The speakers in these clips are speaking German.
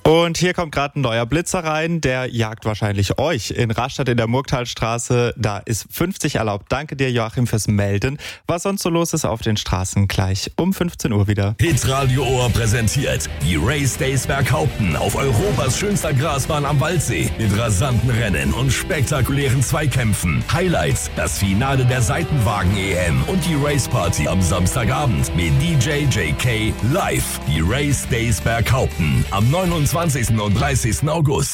Und hier kommt gerade ein neuer Blitzer rein, der jagt wahrscheinlich euch. In Rastatt in der Murgtalstraße, da ist 50 erlaubt. Danke dir, Joachim, fürs Melden. Was sonst so los ist auf den Straßen, gleich um 15 Uhr wieder. Hitradio Ohr präsentiert die Race Days Berghaupten auf Europas schönster Grasbahn am Waldsee. Mit rasanten Rennen und spektakulären Zweikämpfen. Highlights, das Finale der Seitenwagen-EM und die Race Party am Samstagabend mit DJ JK live. Die Race Days Berghaupten am 29. und 30. August.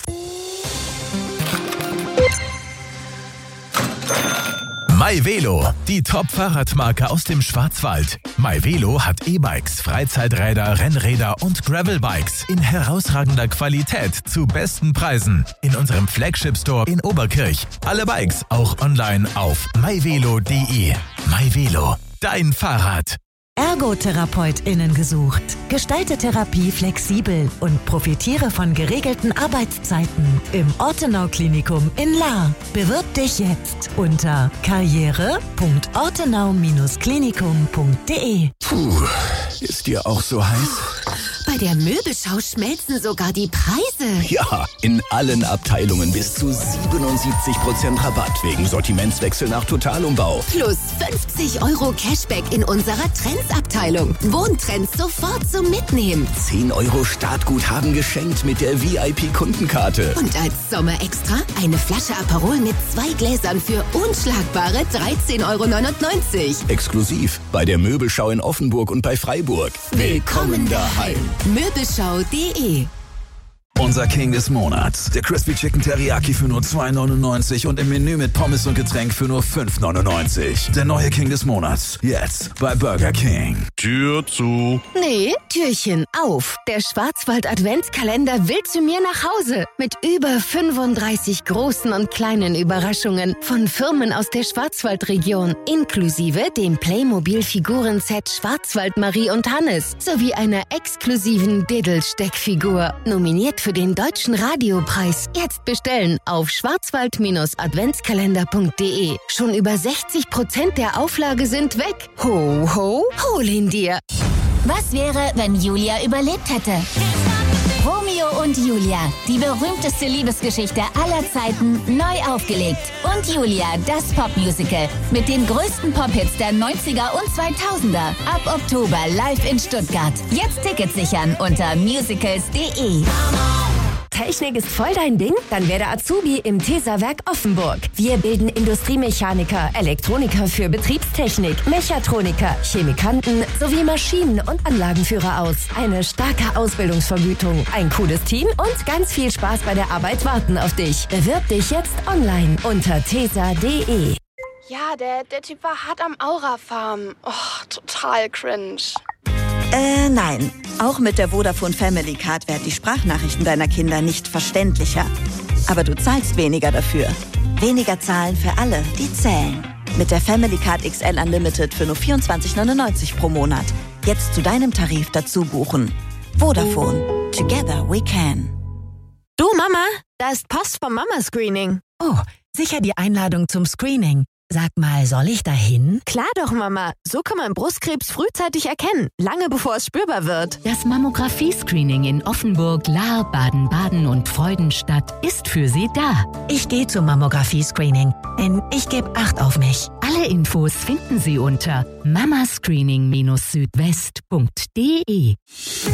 MyVelo, die Top-Fahrradmarke aus dem Schwarzwald. MyVelo hat E-Bikes, Freizeiträder, Rennräder und Gravelbikes in herausragender Qualität zu besten Preisen. In unserem Flagship-Store in Oberkirch. Alle Bikes auch online auf myvelo.de. MyVelo, dein Fahrrad. ErgotherapeutInnen gesucht. Gestalte Therapie flexibel und profitiere von geregelten Arbeitszeiten im Ortenau-Klinikum in Lahr. Bewirb dich jetzt unter karriere.ortenau-klinikum.de. Puh, ist dir auch so heiß? Bei der Möbelschau schmelzen sogar die Preise. Ja, in allen Abteilungen bis zu 77% Rabatt wegen Sortimentswechsel nach Totalumbau. Plus 50 € Cashback in unserer Trendsabteilung. Wohntrends sofort zum Mitnehmen. 10 € Startguthaben geschenkt mit der VIP-Kundenkarte. Und als Sommerextra eine Flasche Aperol mit 2 Gläsern für unschlagbare 13,99 €. Exklusiv bei der Möbelschau in Offenburg und bei Freiburg. Willkommen daheim. Möbelschau.de. Unser King des Monats. Der Crispy Chicken Teriyaki für nur 2,99 und im Menü mit Pommes und Getränk für nur 5,99. Der neue King des Monats. Jetzt bei Burger King. Tür zu. Nee, Türchen auf. Der Schwarzwald Adventskalender will zu mir nach Hause. Mit über 35 großen und kleinen Überraschungen von Firmen aus der Schwarzwaldregion. Inklusive dem Playmobil-Figurenset Schwarzwald Marie und Hannes. Sowie einer exklusiven Diddle-Steckfigur. Nominiert für den Deutschen Radiopreis. Jetzt bestellen auf schwarzwald-adventskalender.de. Schon über 60% der Auflage sind weg. Ho, ho, hol ihn dir. Was wäre, wenn Julia überlebt hätte? Romeo und Julia, die berühmteste Liebesgeschichte aller Zeiten, neu aufgelegt. Und Julia, das Popmusical mit den größten Pop-Hits der 90er und 2000er. Ab Oktober live in Stuttgart. Jetzt Tickets sichern unter musicals.de. Technik ist voll dein Ding? Dann werde Azubi im Tesa-Werk Offenburg. Wir bilden Industriemechaniker, Elektroniker für Betriebstechnik, Mechatroniker, Chemikanten sowie Maschinen- und Anlagenführer aus. Eine starke Ausbildungsvergütung, ein cooles Team und ganz viel Spaß bei der Arbeit warten auf dich. Bewirb dich jetzt online unter tesa.de. Ja, der Typ war hart am Aura-Farm. Oh, total cringe. Nein. Auch mit der Vodafone Family Card werden die Sprachnachrichten deiner Kinder nicht verständlicher. Aber du zahlst weniger dafür. Weniger zahlen für alle, die zählen. Mit der Family Card XL Unlimited für nur 24,99 pro Monat. Jetzt zu deinem Tarif dazu buchen. Vodafone. Together we can. Du Mama, da ist Post vom Mama-Screening. Oh, sicher die Einladung zum Screening. Sag mal, soll ich da hin? Klar doch, Mama. So kann man Brustkrebs frühzeitig erkennen, lange bevor es spürbar wird. Das Mammographie-Screening in Offenburg, Lahr, Baden-Baden und Freudenstadt ist für Sie da. Ich gehe zum Mammographie-Screening, denn ich gebe Acht auf mich. Alle Infos finden Sie unter mamascreening-südwest.de.